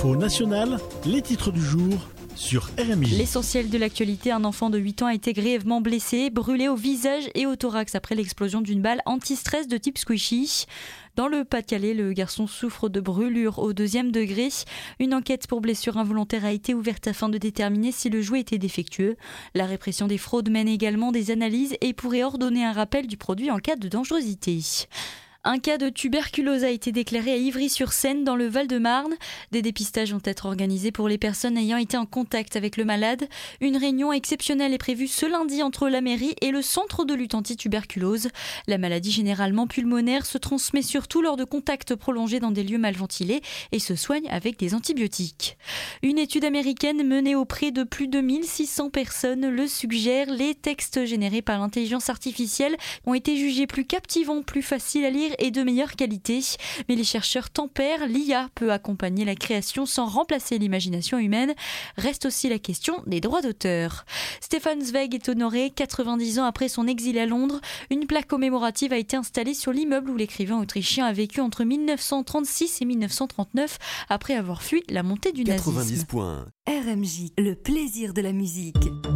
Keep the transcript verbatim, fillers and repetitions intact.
L'info nationale, les titres du jour sur R M J. L'essentiel de l'actualité, un enfant de huit ans a été grièvement blessé, brûlé au visage et au thorax après l'explosion d'une balle anti-stress de type squishy. Dans le Pas-de-Calais, le garçon souffre de brûlures au deuxième degré. Une enquête pour blessure involontaire a été ouverte afin de déterminer si le jouet était défectueux. La répression des fraudes mène également des analyses et pourrait ordonner un rappel du produit en cas de dangerosité. Un cas de tuberculose a été déclaré à Ivry-sur-Seine dans le Val-de-Marne. Des dépistages vont être organisés pour les personnes ayant été en contact avec le malade. Une réunion exceptionnelle est prévue ce lundi entre la mairie et le centre de lutte anti-tuberculose. La maladie généralement pulmonaire se transmet surtout lors de contacts prolongés dans des lieux mal ventilés et se soigne avec des antibiotiques. Une étude américaine menée auprès de plus de mille six cents personnes le suggère. Les textes générés par l'intelligence artificielle ont été jugés plus captivants, plus faciles à lire et de meilleure qualité. Mais les chercheurs tempèrent, l'I A peut accompagner la création sans remplacer l'imagination humaine. Reste aussi la question des droits d'auteur. Stefan Zweig est honoré quatre-vingt-dix ans après son exil à Londres. Une plaque commémorative a été installée sur l'immeuble où l'écrivain autrichien a vécu entre mille neuf cent trente-six et mille neuf cent trente-neuf après avoir fui la montée du nazisme. quatre-vingt-dix points. R M J, le plaisir de la musique.